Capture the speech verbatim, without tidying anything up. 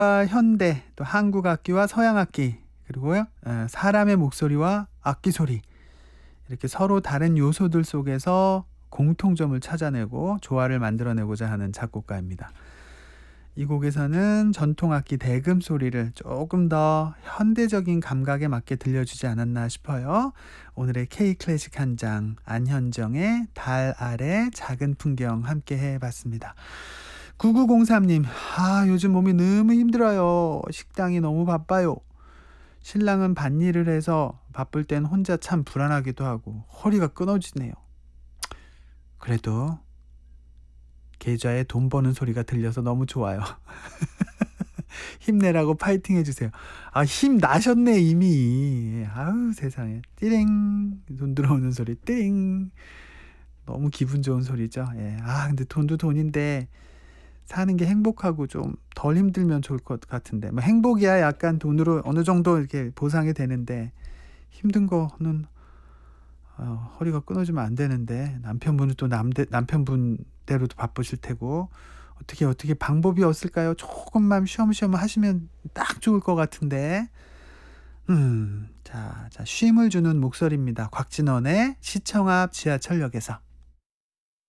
아 현대 또 한국 악기와 서양 악기 그리고요 에, 사람의 목소리와 악기 소리 이렇게 서로 다른 요소들 속에서 공통점을 찾아내고 조화를 만들어내고자 하는 작곡가입니다. 이 곡에서는 전통 악기 대금 소리를 조금 더 현대적인 감각에 맞게 들려주지 않았나 싶어요. 오늘의 K-클래식 한 장 안현정의 달 아래 작은 풍경 함께 해봤습니다. 구구공삼 님, 아 요즘 몸이 너무 힘들어요. 식당이 너무 바빠요. 신랑은 밭일을 해서 바쁠 땐 혼자 참 불안하기도 하고 허리가 끊어지네요. 그래도 계좌에 돈 버는 소리가 들려서 너무 좋아요. 힘내라고 파이팅 해주세요. 아, 힘 나셨네, 이미. 아우, 세상에. 띠링. 돈 들어오는 소리, 띠링. 너무 기분 좋은 소리죠. 예. 아, 근데 돈도 돈인데, 사는 게 행복하고 좀 덜 힘들면 좋을 것 같은데. 뭐 행복이야 약간 돈으로 어느 정도 이렇게 보상이 되는데, 힘든 거는, 어, 허리가 끊어지면 안 되는데, 남편분은 또 남대, 남편분대로도 바쁘실 테고, 어떻게 어떻게 방법이 없을까요? 조금만 쉬엄쉬엄 하시면 딱 좋을 것 같은데. 음, 자, 자 쉼을 주는 목소리입니다. 곽진원의 시청 앞 지하철역에서.